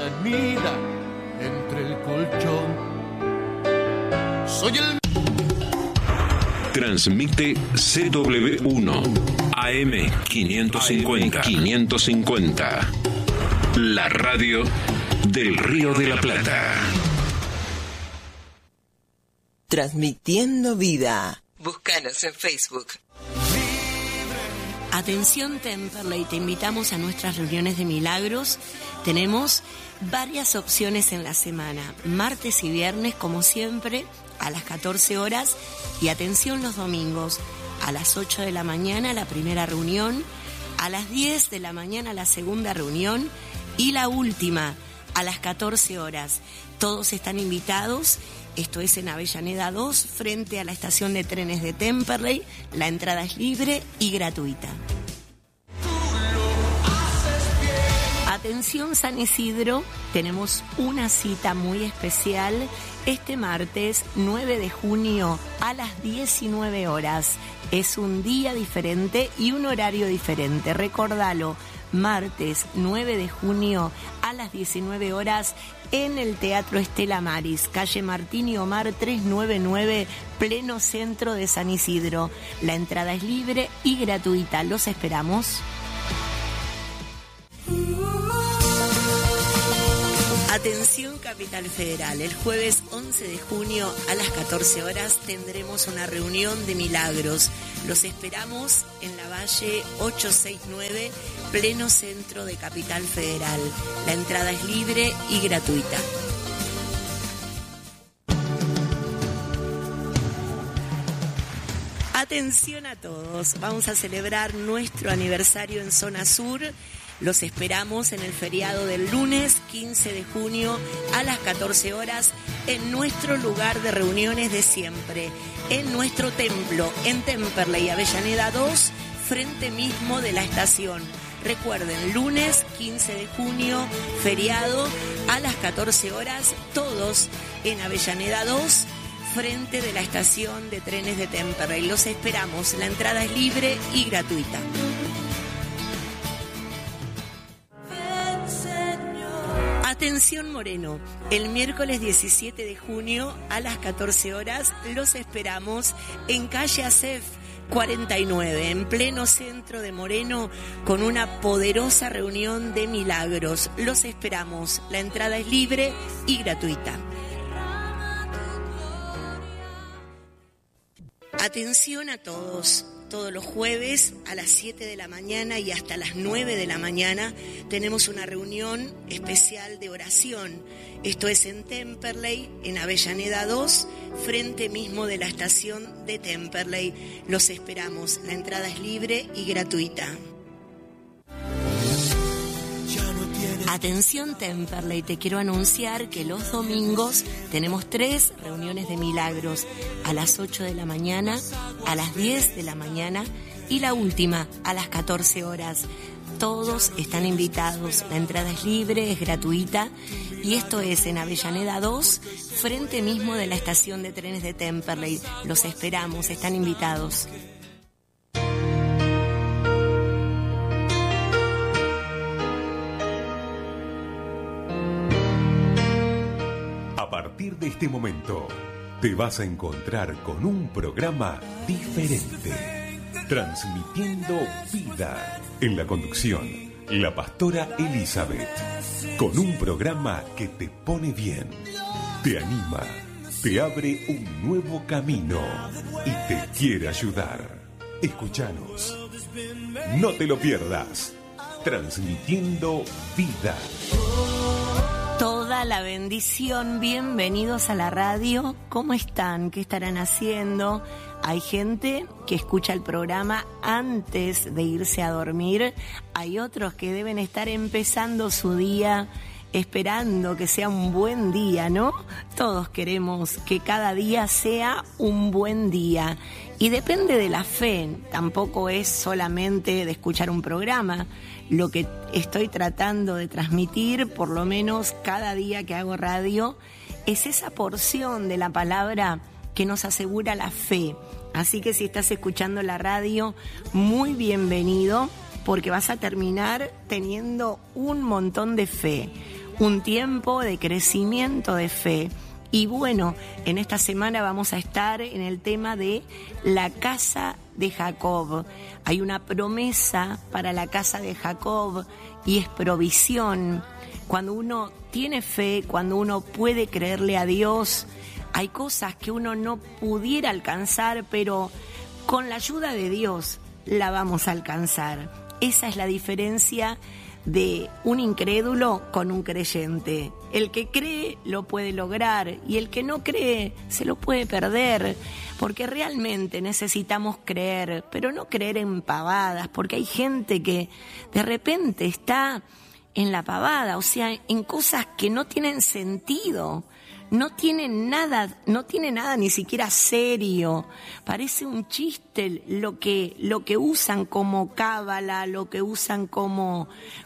anida entre el colchón. Soy el... Transmite CW1 AM 550. La radio del Río de la Plata. Transmitiendo vida. Búscanos en Facebook. Atención Temperley, te invitamos a nuestras reuniones de milagros. Tenemos varias opciones en la semana, martes y viernes como siempre a las 14 horas y atención los domingos a las 8 de la mañana la primera reunión, a las 10 de la mañana la segunda reunión y la última a las 14 horas. Todos están invitados. Esto es en Avellaneda 2, frente a la estación de trenes de Temperley. La entrada es libre y gratuita. Atención San Isidro, tenemos una cita muy especial este martes 9 de junio a las 19 horas. Es un día diferente y un horario diferente. Recordalo, martes 9 de junio a las 19 horas en el Teatro Estela Maris, calle Martín y Omar 399, pleno centro de San Isidro. La entrada es libre y gratuita. Los esperamos. Atención Capital Federal, el jueves 11 de junio a las 14 horas tendremos una reunión de milagros. Los esperamos en la Valle 869, pleno centro de Capital Federal. La entrada es libre y gratuita. Atención a todos, vamos a celebrar nuestro aniversario en Zona Sur. Los esperamos en el feriado del lunes 15 de junio a las 14 horas en nuestro lugar de reuniones de siempre, en nuestro templo, en Temperley, Avellaneda 2, frente mismo de la estación. Recuerden, lunes 15 de junio, feriado, a las 14 horas, todos en Avellaneda 2, frente de la estación de trenes de Temperley. Los esperamos, la entrada es libre y gratuita. Atención Moreno, el miércoles 17 de junio a las 14 horas los esperamos en calle Acef 49, en pleno centro de Moreno, con una poderosa reunión de milagros. Los esperamos, la entrada es libre y gratuita. Atención a todos. Todos los jueves a las 7 de la mañana y hasta las 9 de la mañana tenemos una reunión especial de oración. Esto es en Temperley, en Avellaneda 2, frente mismo de la estación de Temperley. Los esperamos. La entrada es libre y gratuita. Atención Temperley, te quiero anunciar que los domingos tenemos 3 reuniones de milagros, a las 8 de la mañana, a las 10 de la mañana y la última a las 14 horas. Todos están invitados, la entrada es libre, es gratuita y esto es en Avellaneda 2, frente mismo de la estación de trenes de Temperley. Los esperamos, están invitados. A partir de este momento, te vas a encontrar con un programa diferente, transmitiendo vida. En la conducción, la pastora Elizabeth, con un programa que te pone bien, te anima, te abre un nuevo camino y te quiere ayudar. Escúchanos, no te lo pierdas, transmitiendo vida. Toda la bendición, bienvenidos a la radio. ¿Cómo están? ¿Qué estarán haciendo? Hay gente que escucha el programa antes de irse a dormir. Hay otros que deben estar empezando su día, esperando que sea un buen día, ¿no? Todos queremos que cada día sea un buen día. Y depende de la fe, tampoco es solamente de escuchar un programa. Lo que estoy tratando de transmitir, por lo menos cada día que hago radio, es esa porción de la palabra que nos asegura la fe. Así que si estás escuchando la radio, muy bienvenido, porque vas a terminar teniendo un montón de fe. un tiempo de crecimiento de fe. Y bueno, en esta semana vamos a estar en el tema de la casa de Jacob. Hay una promesa para la casa de Jacob y es provisión. Cuando uno tiene fe, cuando uno puede creerle a Dios, hay cosas que uno no pudiera alcanzar, pero con la ayuda de Dios la vamos a alcanzar. Esa es la diferencia de un incrédulo con un creyente. El que cree lo puede lograr y el que no cree se lo puede perder, porque realmente necesitamos creer, pero no creer en pavadas, porque hay gente que de repente está en la pavada, o sea, en cosas que no tienen sentido. No tiene nada ni siquiera serio. Parece un chiste lo que usan como cábala, lo que usan como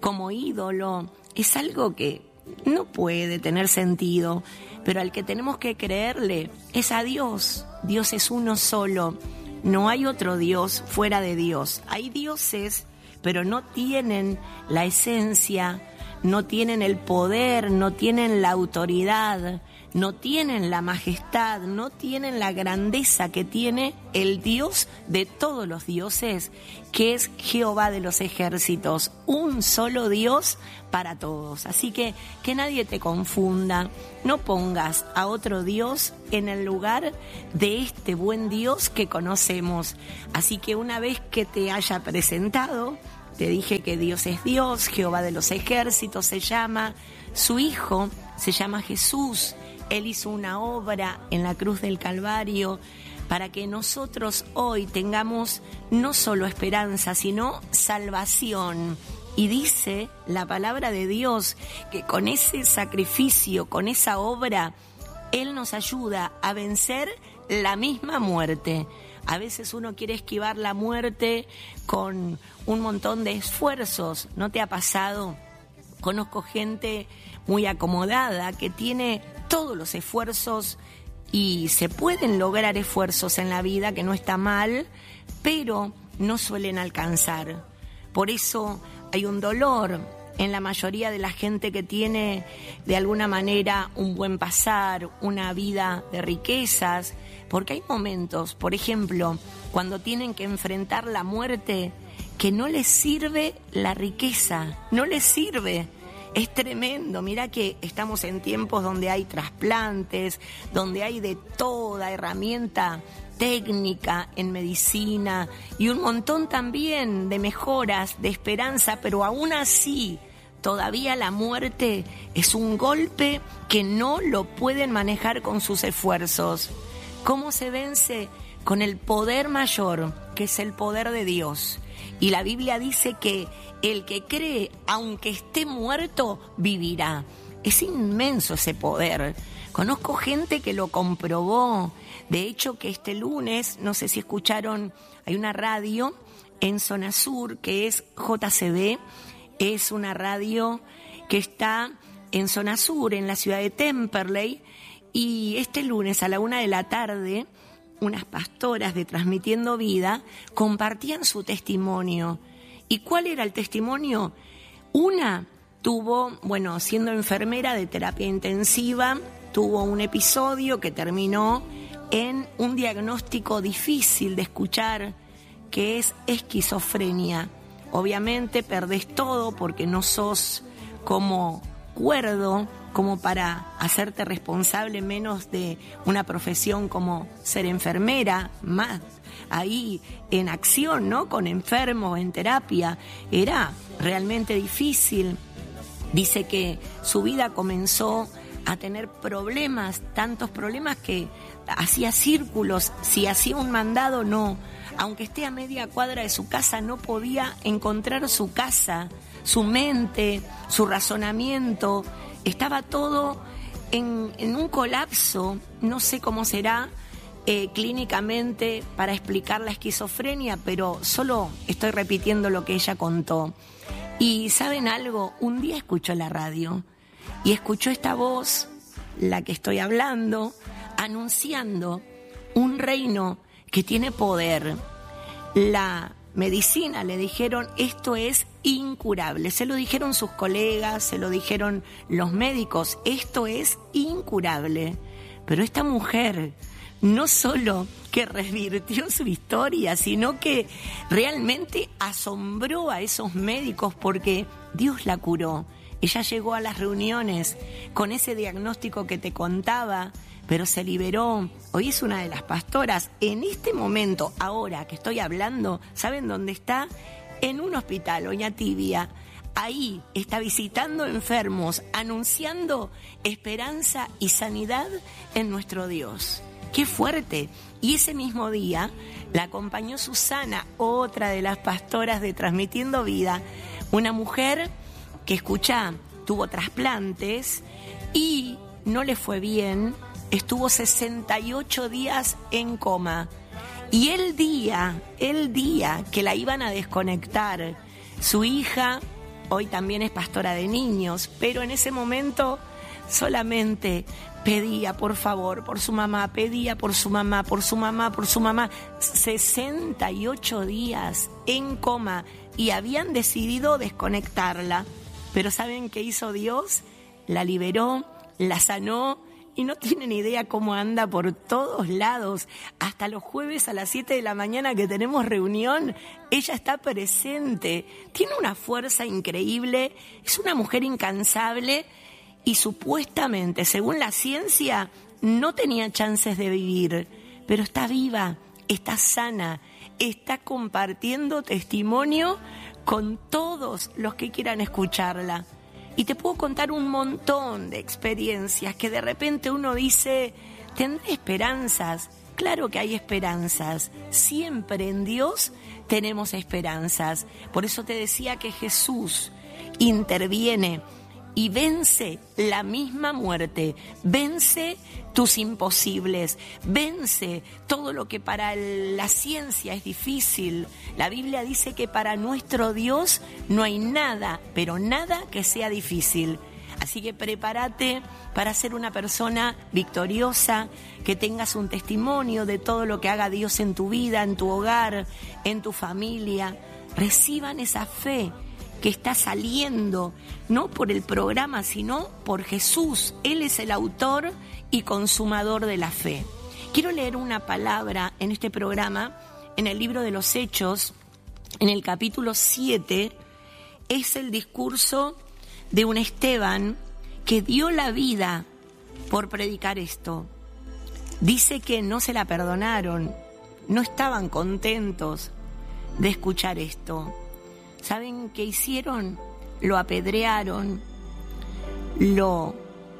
ídolo. Es algo que no puede tener sentido, pero al que tenemos que creerle es a Dios. Dios es uno solo. No hay otro Dios fuera de Dios. Hay dioses, pero no tienen la esencia, no tienen el poder, no tienen la autoridad, no tienen la majestad, no tienen la grandeza que tiene el Dios de todos los dioses, que es Jehová de los ejércitos, un solo Dios para todos. Así que nadie te confunda, no pongas a otro Dios en el lugar de este buen Dios que conocemos. Así que una vez que te haya presentado, te dije que Dios es Dios, Jehová de los ejércitos se llama, su Hijo se llama Jesús. Él hizo una obra en la cruz del Calvario para que nosotros hoy tengamos no solo esperanza, sino salvación. Y dice la palabra de Dios que con ese sacrificio, con esa obra, Él nos ayuda a vencer la misma muerte. A veces uno quiere esquivar la muerte con un montón de esfuerzos. ¿No te ha pasado? Conozco gente muy acomodada que tiene todos los esfuerzos y se pueden lograr esfuerzos en la vida, que no está mal, pero no suelen alcanzar. Por eso hay un dolor en la mayoría de la gente que tiene de alguna manera un buen pasar, una vida de riquezas, porque hay momentos, por ejemplo, cuando tienen que enfrentar la muerte, que no les sirve la riqueza, no les sirve. Es tremendo, mira que estamos en tiempos donde hay trasplantes, donde hay de toda herramienta técnica en medicina y un montón también de mejoras, de esperanza, pero aún así todavía la muerte es un golpe que no lo pueden manejar con sus esfuerzos. ¿Cómo se vence? Con el poder mayor, que es el poder de Dios. Y la Biblia dice que el que cree, aunque esté muerto, vivirá. Es inmenso ese poder. Conozco gente que lo comprobó. De hecho, que este lunes, no sé si escucharon, hay una radio en Zona Sur que es JCB. Es una radio que está en Zona Sur, en la ciudad de Temperley. Y este lunes a la 1:00 p.m, unas pastoras de Transmitiendo Vida compartían su testimonio. ¿Y cuál era el testimonio? Una tuvo, siendo enfermera de terapia intensiva, tuvo un episodio que terminó en un diagnóstico difícil de escuchar, que es esquizofrenia. Obviamente perdés todo porque no sos como cuerdo, como para hacerte responsable menos de una profesión como ser enfermera, más ahí en acción, ¿no? Con enfermos, en terapia. Era realmente difícil. Dice que su vida comenzó a tener problemas, tantos problemas que hacía círculos. Si hacía un mandado, no. Aunque esté a media cuadra de su casa, no podía encontrar su casa, su mente, su razonamiento. Estaba todo en un colapso. No sé cómo será clínicamente para explicar la esquizofrenia, pero solo estoy repitiendo lo que ella contó. Y ¿saben algo? Un día escuchó la radio y escuchó esta voz, la que estoy hablando, anunciando un reino que tiene poder. La medicina le dijeron, esto es incurable. Se lo dijeron sus colegas, se lo dijeron los médicos, esto es incurable. Pero esta mujer no solo que revirtió su historia, sino que realmente asombró a esos médicos porque Dios la curó. Ella llegó a las reuniones con ese diagnóstico que te contaba, pero se liberó. Hoy es una de las pastoras. En este momento, ahora que estoy hablando, ¿saben dónde está? En un hospital, Oñatibia. Ahí está visitando enfermos, anunciando esperanza y sanidad en nuestro Dios. ¡Qué fuerte! Y ese mismo día la acompañó Susana, otra de las pastoras de Transmitiendo Vida, una mujer que, escuchá, tuvo trasplantes y no le fue bien, estuvo 68 días en coma. Y el día que la iban a desconectar, su hija, hoy también es pastora de niños, pero en ese momento solamente pedía por favor por su mamá, pedía por su mamá, por su mamá, por su mamá. 68 días en coma y habían decidido desconectarla. Pero ¿saben qué hizo Dios? La liberó, la sanó y no tienen idea cómo anda por todos lados. Hasta los jueves a las 7 de la mañana que tenemos reunión, ella está presente. Tiene una fuerza increíble, es una mujer incansable y supuestamente, según la ciencia, no tenía chances de vivir. Pero está viva, está sana, está compartiendo testimonio con todos los que quieran escucharla. Y te puedo contar un montón de experiencias que de repente uno dice, ¿tendré esperanzas? Claro que hay esperanzas. Siempre en Dios tenemos esperanzas. Por eso te decía que Jesús interviene y vence la misma muerte, vence tus imposibles, vence todo lo que para la ciencia es difícil. La Biblia dice que para nuestro Dios no hay nada, pero nada que sea difícil. Así que prepárate para ser una persona victoriosa, que tengas un testimonio de todo lo que haga Dios en tu vida, en tu hogar, en tu familia. Reciban esa fe que está saliendo, no por el programa, sino por Jesús. Él es el autor y consumador de la fe. Quiero leer una palabra en este programa, en el libro de los Hechos, en el capítulo 7, es el discurso de un Esteban que dio la vida por predicar esto. Dice que no se la perdonaron, no estaban contentos de escuchar esto. ¿Saben qué hicieron? Lo apedrearon, lo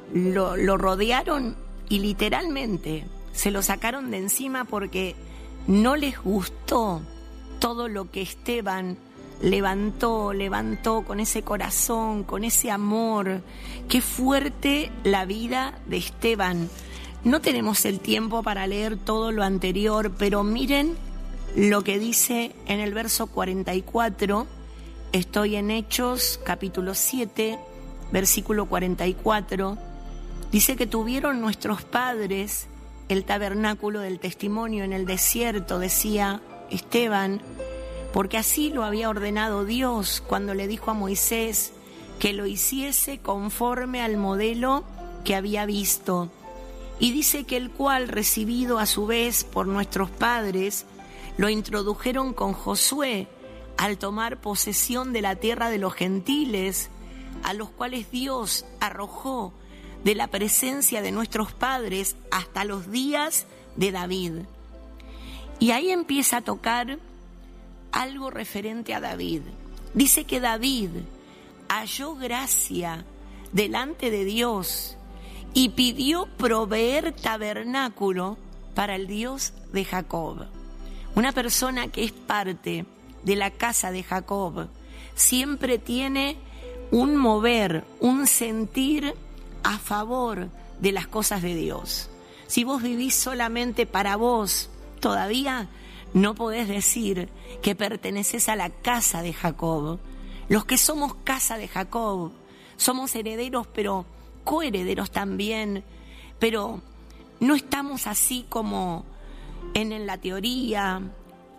rodearon y literalmente se lo sacaron de encima porque no les gustó todo lo que Esteban levantó con ese corazón, con ese amor. Qué fuerte la vida de Esteban. No tenemos el tiempo para leer todo lo anterior, pero miren lo que dice en el verso 44. Estoy en Hechos, capítulo 7, versículo 44. Dice que tuvieron nuestros padres el tabernáculo del testimonio en el desierto, decía Esteban, porque así lo había ordenado Dios cuando le dijo a Moisés que lo hiciese conforme al modelo que había visto. Y dice que el cual, recibido a su vez por nuestros padres, lo introdujeron con Josué al tomar posesión de la tierra de los gentiles, a los cuales Dios arrojó de la presencia de nuestros padres hasta los días de David. Y ahí empieza a tocar algo referente a David. Dice que David halló gracia delante de Dios y pidió proveer tabernáculo para el Dios de Jacob. Una persona que es parte de la casa de Jacob siempre tiene un mover, un sentir a favor de las cosas de Dios. Si vos vivís solamente para vos, todavía no podés decir que perteneces a la casa de Jacob. Los que somos casa de Jacob somos herederos, pero coherederos también, pero no estamos así como en la teoría,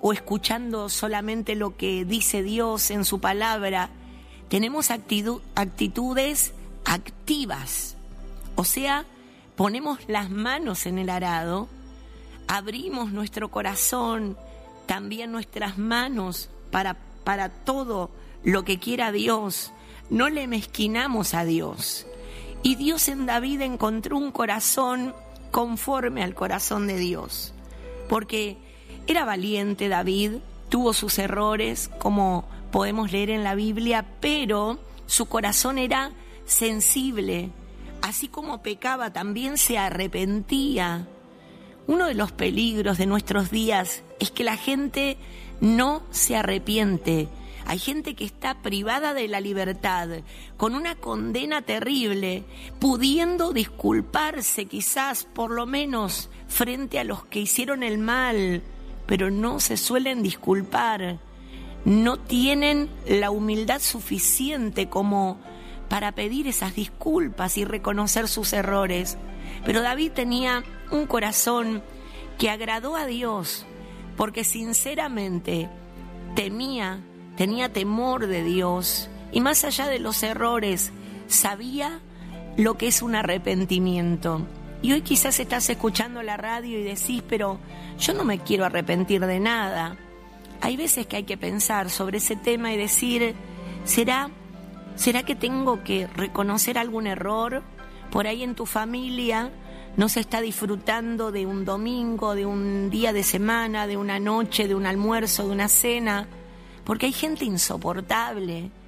o escuchando solamente lo que dice Dios en su palabra. Tenemos actitudes activas, o sea, ponemos las manos en el arado, abrimos nuestro corazón, también nuestras manos para todo lo que quiera Dios. No le mezquinamos a Dios. Y Dios en David encontró un corazón conforme al corazón de Dios, porque era valiente David, tuvo sus errores, como podemos leer en la Biblia, pero su corazón era sensible. Así como pecaba, también se arrepentía. Uno de los peligros de nuestros días es que la gente no se arrepiente. Hay gente que está privada de la libertad, con una condena terrible, pudiendo disculparse quizás, por lo menos, frente a los que hicieron el mal, pero no se suelen disculpar. No tienen la humildad suficiente como para pedir esas disculpas y reconocer sus errores. Pero David tenía un corazón que agradó a Dios, porque sinceramente tenía temor de Dios, y más allá de los errores, sabía lo que es un arrepentimiento. Y hoy quizás estás escuchando la radio y decís, pero yo no me quiero arrepentir de nada. Hay veces que hay que pensar sobre ese tema y decir, ¿será que tengo que reconocer algún error? Por ahí en tu familia no se está disfrutando de un domingo, de un día de semana, de una noche, de un almuerzo, de una cena, porque hay gente insoportable,